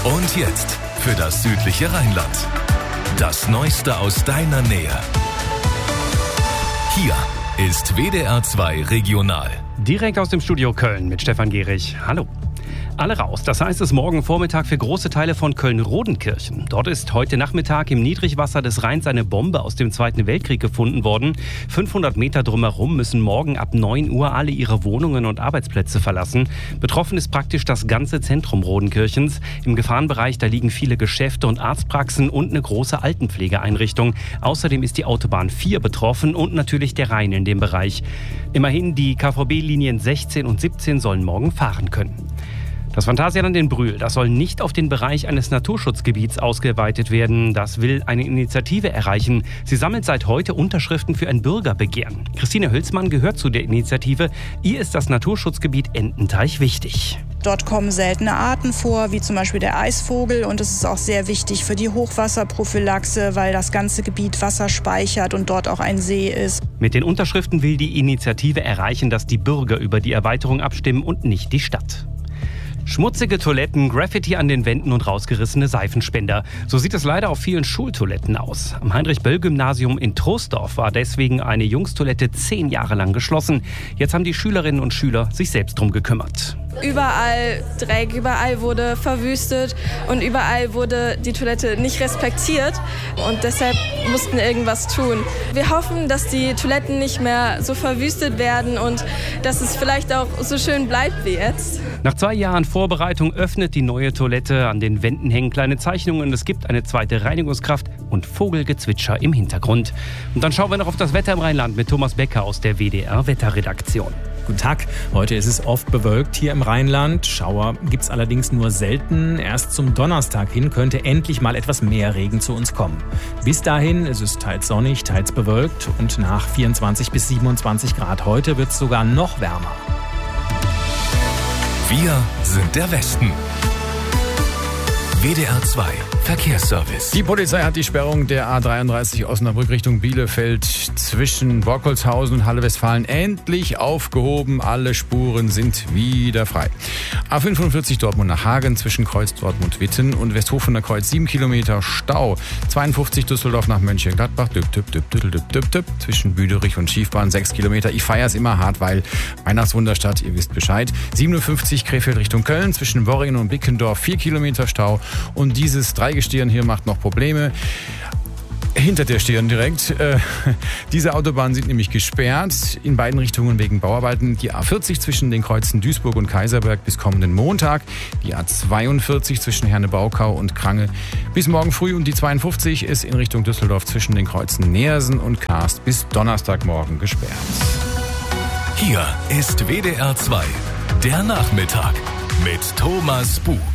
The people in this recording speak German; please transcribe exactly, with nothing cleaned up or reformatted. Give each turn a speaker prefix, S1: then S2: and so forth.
S1: Und jetzt für das südliche Rheinland. Das Neueste aus deiner Nähe. Hier ist W D R zwei Regional.
S2: Direkt aus dem Studio Köln mit Stefan Gehrig. Hallo. Alle raus, das heißt es morgen Vormittag für große Teile von Köln-Rodenkirchen. Dort ist heute Nachmittag im Niedrigwasser des Rheins eine Bombe aus dem Zweiten Weltkrieg gefunden worden. fünfhundert Meter drumherum müssen morgen ab neun Uhr alle ihre Wohnungen und Arbeitsplätze verlassen. Betroffen ist praktisch das ganze Zentrum Rodenkirchens. Im Gefahrenbereich, da liegen viele Geschäfte und Arztpraxen und eine große Altenpflegeeinrichtung. Außerdem ist die Autobahn vier betroffen und natürlich der Rhein in dem Bereich. Immerhin die K V B-Linien sechzehn und siebzehn sollen morgen fahren können. Das Phantasialand in Brühl, das soll nicht auf den Bereich eines Naturschutzgebiets ausgeweitet werden. Das will eine Initiative erreichen. Sie sammelt seit heute Unterschriften für ein Bürgerbegehren. Christine Hülsmann gehört zu der Initiative. Ihr ist das Naturschutzgebiet Ententeich wichtig.
S3: Dort kommen seltene Arten vor, wie zum Beispiel der Eisvogel. Und es ist auch sehr wichtig für die Hochwasserprophylaxe, weil das ganze Gebiet Wasser speichert und dort auch ein See ist.
S2: Mit den Unterschriften will die Initiative erreichen, dass die Bürger über die Erweiterung abstimmen und nicht die Stadt. Schmutzige Toiletten, Graffiti an den Wänden und rausgerissene Seifenspender. So sieht es leider auf vielen Schultoiletten aus. Am Heinrich-Böll-Gymnasium in Troisdorf war deswegen eine Jungstoilette zehn Jahre lang geschlossen. Jetzt haben die Schülerinnen und Schüler sich selbst drum gekümmert.
S4: Überall Dreck, überall wurde verwüstet und überall wurde die Toilette nicht respektiert und deshalb mussten irgendwas tun. Wir hoffen, dass die Toiletten nicht mehr so verwüstet werden und dass es vielleicht auch so schön bleibt wie jetzt.
S2: Nach zwei Jahren Vorbereitung öffnet die neue Toilette. An den Wänden hängen kleine Zeichnungen. Es gibt eine zweite Reinigungskraft und Vogelgezwitscher im Hintergrund. Und dann schauen wir noch auf das Wetter im Rheinland mit Thomas Becker aus der W D R-Wetterredaktion.
S5: Guten Tag. Heute ist es oft bewölkt hier im Rheinland. Schauer gibt es allerdings nur selten. Erst zum Donnerstag hin könnte endlich mal etwas mehr Regen zu uns kommen. Bis dahin ist es teils sonnig, teils bewölkt und nach vierundzwanzig bis siebenundzwanzig Grad heute wird es sogar noch wärmer.
S1: Wir sind der Westen. W D R zwei Verkehrsservice.
S6: Die Polizei hat die Sperrung der A dreiunddreißig Osnabrück Richtung Bielefeld zwischen Borkholzhausen und Halle-Westfalen endlich aufgehoben. Alle Spuren sind wieder frei. A fünfundvierzig Dortmund nach Hagen zwischen Kreuz Dortmund-Witten und Westhofener Kreuz sieben Kilometer Stau. zweiundfünfzig Düsseldorf nach Mönchengladbach düpp, düpp, düpp, düpp, düpp, düpp, düpp, zwischen Büderich und Schiefbahn sechs Kilometer. Ich feiere es immer hart, weil Weihnachtswunderstadt, ihr wisst Bescheid. siebenundfünfzig Krefeld Richtung Köln zwischen Worringen und Bickendorf vier Kilometer Stau. Und dieses Dreigestirn hier macht noch Probleme. Hinter der Stirn direkt. Äh, diese Autobahnen sind nämlich gesperrt in beiden Richtungen wegen Bauarbeiten. Die A vierzig zwischen den Kreuzen Duisburg und Kaiserberg bis kommenden Montag. Die A zweiundvierzig zwischen Herne-Baukau und Krange bis morgen früh. Und die zweiundfünfzig ist in Richtung Düsseldorf zwischen den Kreuzen Neersen und Karst bis Donnerstagmorgen gesperrt.
S1: Hier ist W D R zwei, der Nachmittag mit Thomas Buch.